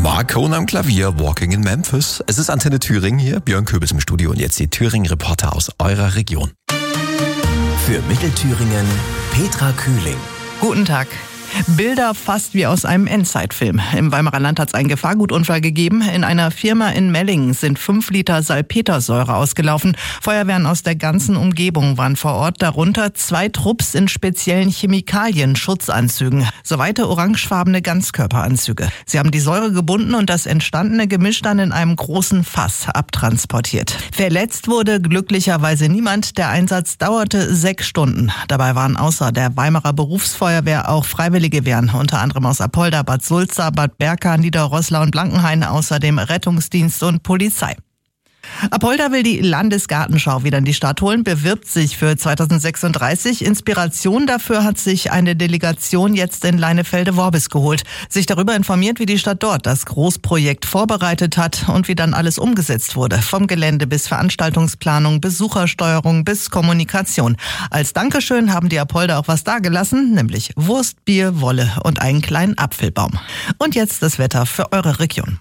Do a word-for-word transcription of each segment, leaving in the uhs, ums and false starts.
Mark Cohn am Klavier, Walking in Memphis. Es ist Antenne Thüringen hier, Björn Köbels im Studio und jetzt die Thüringen-Reporter aus eurer Region. Für Mittelthüringen, Petra Kühling. Guten Tag. Bilder fast wie aus einem Endzeitfilm. Im Weimarer Land hat es einen Gefahrgutunfall gegeben. In einer Firma in Mellingen sind fünf Liter Salpetersäure ausgelaufen. Feuerwehren aus der ganzen Umgebung waren vor Ort, darunter zwei Trupps in speziellen Chemikalien, Schutzanzügen, so weite orangefarbene Ganzkörperanzüge. Sie haben die Säure gebunden und das entstandene Gemisch dann in einem großen Fass abtransportiert. Verletzt wurde glücklicherweise niemand. Der Einsatz dauerte sechs Stunden. Dabei waren außer der Weimarer Berufsfeuerwehr auch Freiwillige Wehren, unter anderem aus Apolda, Bad Sulza, Bad Berka, Niederroßlau und Blankenhain, außerdem Rettungsdienst und Polizei. Apolda will die Landesgartenschau wieder in die Stadt holen, bewirbt sich für zweitausendsechsunddreißig. Inspiration dafür hat sich eine Delegation jetzt in Leinefelde-Worbis geholt. Sich darüber informiert, wie die Stadt dort das Großprojekt vorbereitet hat und wie dann alles umgesetzt wurde. Vom Gelände bis Veranstaltungsplanung, Besuchersteuerung bis Kommunikation. Als Dankeschön haben die Apolda auch was dagelassen, nämlich Wurst, Bier, Wolle und einen kleinen Apfelbaum. Und jetzt das Wetter für eure Region.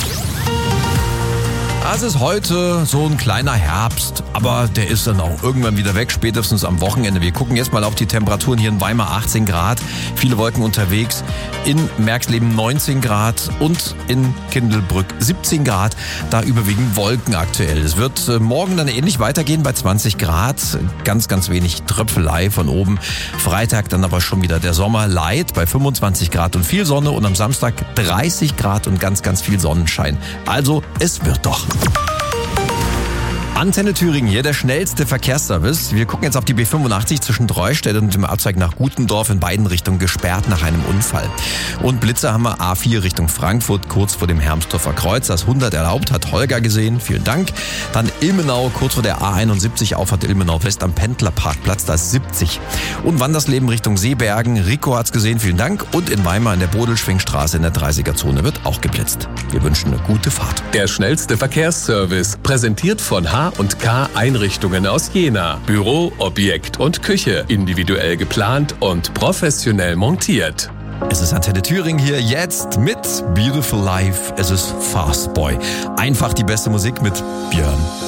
Es ist heute so ein kleiner Herbst, aber der ist dann auch irgendwann wieder weg, spätestens am Wochenende. Wir gucken jetzt mal auf die Temperaturen hier in Weimar, achtzehn Grad, viele Wolken unterwegs, in Merxleben neunzehn Grad und in Kindelbrück siebzehn Grad, da überwiegend Wolken aktuell. Es wird morgen dann ähnlich weitergehen bei zwanzig Grad, ganz, ganz wenig Tröpfelei von oben. Freitag dann aber schon wieder der Sommer light bei fünfundzwanzig Grad und viel Sonne und am Samstag dreißig Grad und ganz, ganz viel Sonnenschein. Also es wird doch. Antenne Thüringen, hier der schnellste Verkehrsservice. Wir gucken jetzt auf die B fünfundachtzig zwischen Dreustedt und dem Abzweig nach Gutendorf, in beiden Richtungen gesperrt nach einem Unfall. Und Blitzer haben wir A vier Richtung Frankfurt, kurz vor dem Hermsdorfer Kreuz. Das hundert erlaubt, hat Holger gesehen, vielen Dank. Dann Ilmenau, kurz vor der A einundsiebzig, Auffahrt Ilmenau West am Pendlerparkplatz, da ist siebzig. Und Wandersleben Richtung Seebergen, Rico hat's gesehen, vielen Dank. Und in Weimar in der Bodelschwingstraße in der dreißiger-Zone wird auch geblitzt. Wir wünschen eine gute Fahrt. Der schnellste Verkehrsservice, präsentiert von H und K Einrichtungen aus Jena. Büro, Objekt und Küche. Individuell geplant und professionell montiert. Es ist Antenne Thüringen hier jetzt mit Beautiful Life. Es ist Fast Boy. Einfach die beste Musik mit Björn